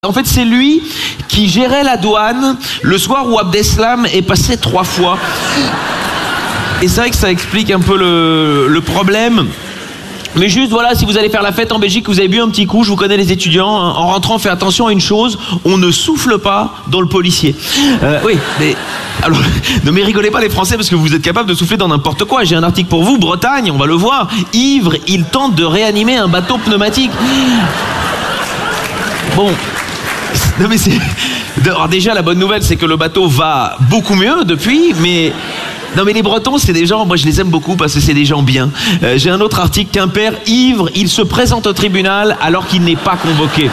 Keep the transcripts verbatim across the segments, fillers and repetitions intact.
En fait, c'est lui qui gérait la douane le soir où Abdeslam est passé trois fois. Et c'est vrai que ça explique un peu le, le problème. Mais juste, voilà, si vous allez faire la fête en Belgique, vous avez bu un petit coup, je vous connais les étudiants, hein, en rentrant, faites attention à une chose, on ne souffle pas dans le policier. Euh, oui, mais... Alors, ne mais rigolez pas les Français parce que vous êtes capables de souffler dans n'importe quoi. J'ai un article pour vous, Bretagne, on va le voir. Ivre, il tente de réanimer un bateau pneumatique. Bon... Non mais c'est... Alors déjà la bonne nouvelle c'est que le bateau va beaucoup mieux depuis, mais... Non mais les Bretons c'est des gens, moi je les aime beaucoup parce que c'est des gens bien. Euh, j'ai un autre article, Quimper, ivre, il se présente au tribunal alors qu'il n'est pas convoqué.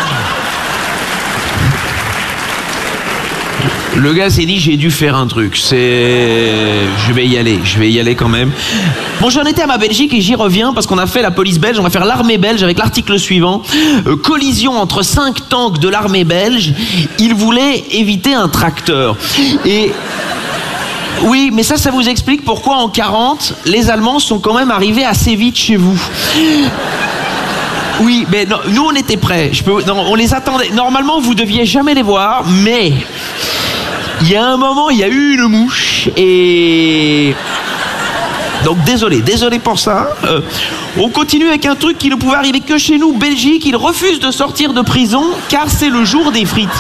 Le gars s'est dit j'ai dû faire un truc, c'est... Je vais y aller, je vais y aller quand même. Bon, j'en étais à ma Belgique et j'y reviens parce qu'on a fait la police belge, on va faire l'armée belge avec l'article suivant. Euh, collision entre cinq tanks de l'armée belge, ils voulaient éviter un tracteur. Et... Oui, mais ça, ça vous explique pourquoi en quarante, les Allemands sont quand même arrivés assez vite chez vous. Oui, mais non, nous on était prêts, je peux... non, on les attendait. Normalement, vous deviez jamais les voir, mais... Il y a un moment, il y a eu une mouche et... Donc désolé, désolé pour ça. Euh, on continue avec un truc qui ne pouvait arriver que chez nous. Belgique, il refuse de sortir de prison car c'est le jour des frites.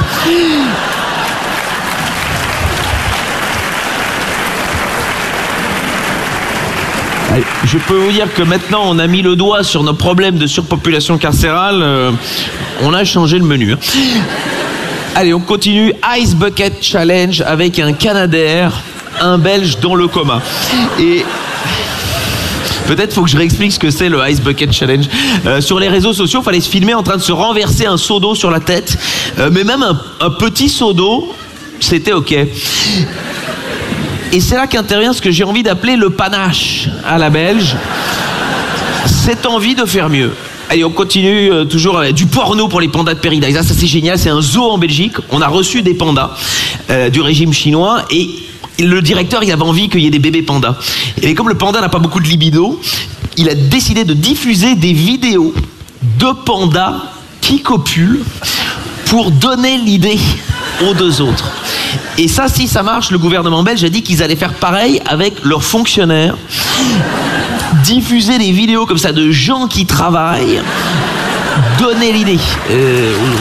Allez, je peux vous dire que maintenant on a mis le doigt sur nos problèmes de surpopulation carcérale. Euh, on a changé le menu. Hein. Allez, on continue. Ice Bucket Challenge avec un Canadair, un Belge dans le coma. Et peut-être faut que je réexplique ce que c'est le Ice Bucket Challenge. Euh, sur les réseaux sociaux, il fallait se filmer en train de se renverser un seau d'eau sur la tête. Euh, mais même un, un petit seau d'eau, c'était OK. Et c'est là qu'intervient ce que j'ai envie d'appeler le panache à la belge. Cette envie de faire mieux. Allez, on continue euh, toujours avec du porno pour les pandas de Paradise. Ah, ça c'est génial, c'est un zoo en Belgique. On a reçu des pandas euh, du régime chinois et le directeur il avait envie qu'il y ait des bébés pandas. Et comme le panda n'a pas beaucoup de libido, il a décidé de diffuser des vidéos de pandas qui copulent pour donner l'idée aux deux autres. Et ça, si ça marche, le gouvernement belge a dit qu'ils allaient faire pareil avec leurs fonctionnaires. Diffuser des vidéos comme ça de gens qui travaillent, donner l'idée. Euh, oui.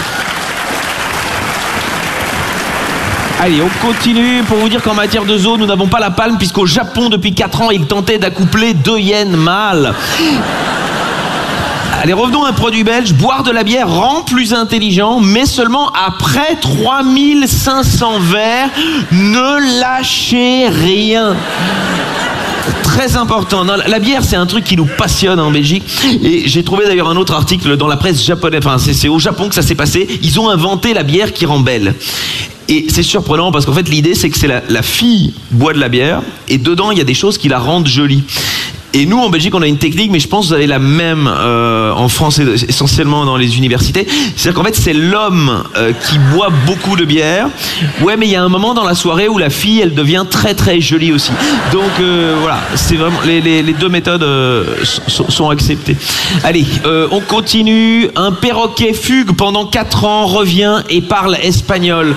Allez, on continue pour vous dire qu'en matière de zoo, nous n'avons pas la palme puisqu'au Japon, depuis quatre ans, ils tentaient d'accoupler deux hyènes mâles. Allez, revenons à un produit belge. Boire de la bière rend plus intelligent, mais seulement après trois mille cinq cents verres. Ne lâchez rien. Très important. Non, la bière, c'est un truc qui nous passionne en Belgique. Et j'ai trouvé d'ailleurs un autre article dans la presse japonaise. Enfin, c'est, c'est au Japon que ça s'est passé. Ils ont inventé la bière qui rend belle. Et c'est surprenant parce qu'en fait, l'idée, c'est que c'est la, la fille boit de la bière et dedans, il y a des choses qui la rendent jolie. Et nous, en Belgique, on a une technique, mais je pense que vous avez la même euh, en France, essentiellement dans les universités. C'est-à-dire qu'en fait, c'est l'homme euh, qui boit beaucoup de bière. Ouais, mais il y a un moment dans la soirée où la fille, elle devient très très jolie aussi. Donc euh, voilà, c'est vraiment les, les, les deux méthodes euh, sont, sont acceptées. Allez, euh, on continue. Un perroquet fugue pendant quatre ans, revient et parle espagnol.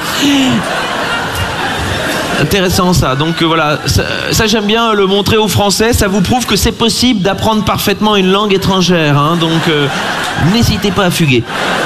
Intéressant ça, donc euh, voilà, ça, ça j'aime bien le montrer aux Français, ça vous prouve que c'est possible d'apprendre parfaitement une langue étrangère, hein, donc euh, n'hésitez pas à fuguer.